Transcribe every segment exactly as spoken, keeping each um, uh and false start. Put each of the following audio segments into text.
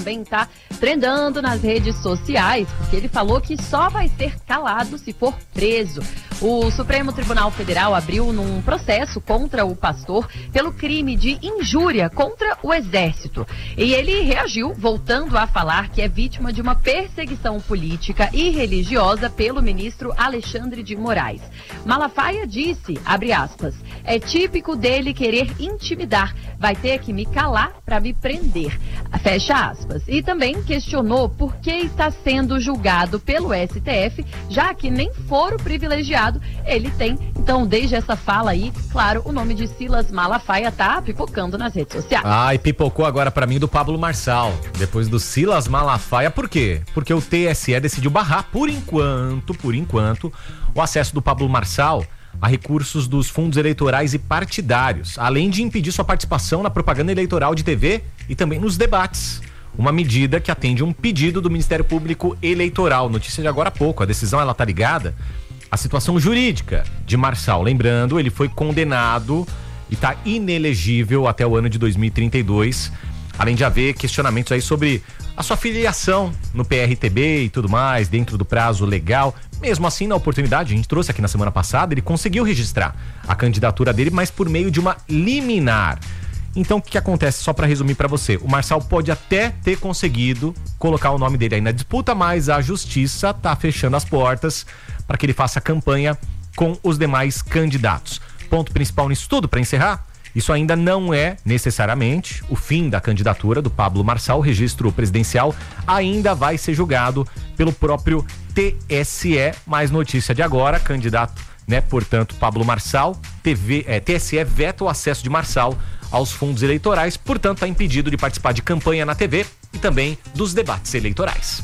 também está trendando nas redes sociais, porque ele falou que só vai ser calado se for preso. O Supremo Tribunal Federal abriu num processo contra o pastor pelo crime de injúria contra o Exército. E ele reagiu, voltando a falar que é vítima de uma perseguição política e religiosa pelo ministro Alexandre de Moraes. Malafaia disse, abre aspas, é típico dele querer intimidar, vai ter que me calar para me prender, fecha aspas. E também questionou por que está sendo julgado pelo S T F, já que nem foro privilegiado ele tem. Então, desde essa fala aí, claro, o nome de Silas Malafaia tá pipocando nas redes sociais. Ah, e pipocou agora pra mim do Pablo Marçal, depois do Silas Malafaia. Por quê? Porque o T S E decidiu barrar, por enquanto, por enquanto, o acesso do Pablo Marçal a recursos dos fundos eleitorais e partidários, além de impedir sua participação na propaganda eleitoral de T V e também nos debates. Uma medida que atende um pedido do Ministério Público Eleitoral. Notícia de agora há pouco. A decisão ela tá ligada à situação jurídica de Marçal. Lembrando, ele foi condenado e está inelegível até o ano de dois mil e trinta e dois. Além de haver questionamentos aí sobre a sua filiação no P R T B e tudo mais, dentro do prazo legal. Mesmo assim, na oportunidade, a gente trouxe aqui na semana passada, ele conseguiu registrar a candidatura dele, mas por meio de uma liminar. Então, o que, que acontece? Só para resumir para você, o Marçal pode até ter conseguido colocar o nome dele aí na disputa, mas a justiça tá fechando as portas para que ele faça campanha com os demais candidatos. Ponto principal nisso tudo, para encerrar, isso ainda não é necessariamente o fim da candidatura do Pablo Marçal. O registro presidencial ainda vai ser julgado pelo próprio T S E. Mais notícia de agora, candidato, né? Portanto, Pablo Marçal, T V, é, T S E veta o acesso de Marçal aos fundos eleitorais, portanto, está impedido de participar de campanha na T V e também dos debates eleitorais.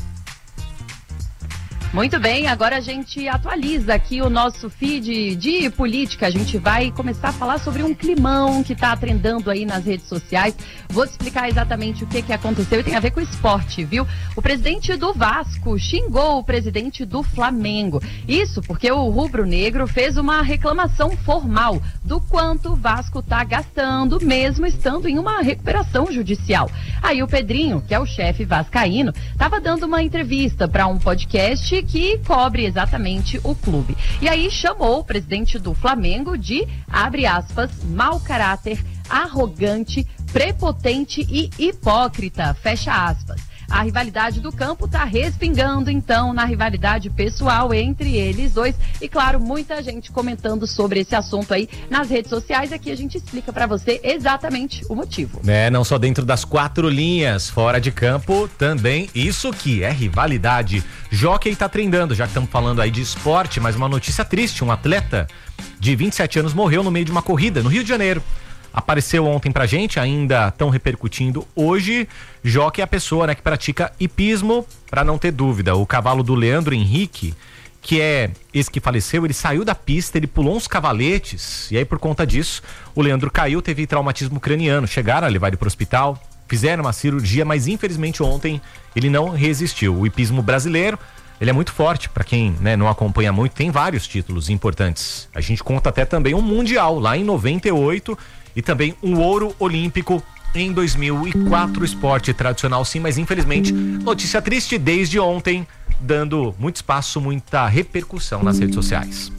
Muito bem, agora a gente atualiza aqui o nosso feed de política. A gente vai começar a falar sobre um climão que está trendando aí nas redes sociais. Vou te explicar exatamente o que, que aconteceu e tem a ver com esporte, viu? O presidente do Vasco xingou o presidente do Flamengo. Isso porque o rubro-negro fez uma reclamação formal do quanto o Vasco está gastando, mesmo estando em uma recuperação judicial. Aí o Pedrinho, que é o chefe vascaíno, estava dando uma entrevista para um podcast que cobre exatamente o clube. E aí chamou o presidente do Flamengo de, abre aspas, mau caráter, arrogante, prepotente e hipócrita, fecha aspas. A rivalidade do campo está respingando, então, na rivalidade pessoal entre eles dois. E, claro, muita gente comentando sobre esse assunto aí nas redes sociais. Aqui a gente explica para você exatamente o motivo. É, não só dentro das quatro linhas, fora de campo também. Isso que é rivalidade. Jockey tá trendando, já que estamos falando aí de esporte, mas uma notícia triste. Um atleta de vinte e sete anos morreu no meio de uma corrida no Rio de Janeiro. Apareceu ontem pra gente, ainda estão repercutindo hoje. Jockey é a pessoa, né, que pratica hipismo, pra não ter dúvida. O cavalo do Leandro Henrique, que é esse que faleceu, ele saiu da pista, ele pulou uns cavaletes, e aí por conta disso, o Leandro caiu, teve traumatismo craniano. Chegaram a levar ele pro hospital, fizeram uma cirurgia, mas infelizmente ontem ele não resistiu. O hipismo brasileiro, ele é muito forte, para quem, né, não acompanha muito, tem vários títulos importantes. A gente conta até também um mundial, lá em noventa e oito, e também um ouro olímpico em dois mil e quatro, esporte tradicional sim, mas infelizmente notícia triste desde ontem, dando muito espaço, muita repercussão nas redes sociais.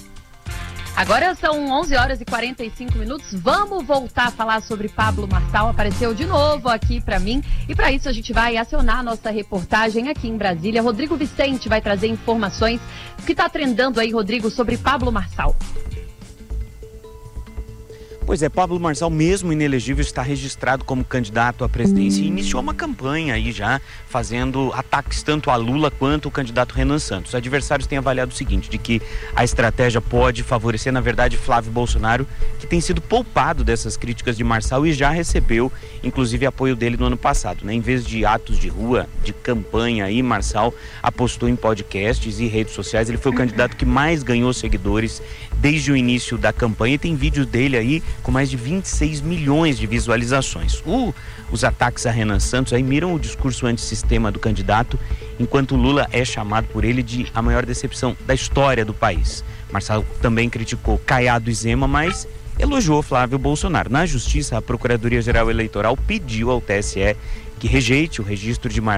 Agora são onze horas e quarenta e cinco minutos, vamos voltar a falar sobre Pablo Marçal. Apareceu de novo aqui para mim e para isso a gente vai acionar a nossa reportagem aqui em Brasília. Rodrigo Vicente vai trazer informações. O que está trendando aí, Rodrigo, sobre Pablo Marçal? Pois é, Pablo Marçal, mesmo inelegível, está registrado como candidato à presidência e iniciou uma campanha aí já, fazendo ataques tanto a Lula quanto o candidato Renan Santos. Os adversários têm avaliado o seguinte, de que a estratégia pode favorecer, na verdade, Flávio Bolsonaro, que tem sido poupado dessas críticas de Marçal e já recebeu, inclusive, apoio dele no ano passado, né? Em vez de atos de rua, de campanha aí, Marçal apostou em podcasts e redes sociais. Ele foi o candidato que mais ganhou seguidores desde o início da campanha e tem vídeos dele aí com mais de vinte e seis milhões de visualizações. Uh, os ataques a Renan Santos aí miram o discurso antissistema do candidato, enquanto Lula é chamado por ele de a maior decepção da história do país. Marçal também criticou Caiado e Zema, mas elogiou Flávio Bolsonaro. Na Justiça, a Procuradoria-Geral Eleitoral pediu ao T S E que rejeite o registro de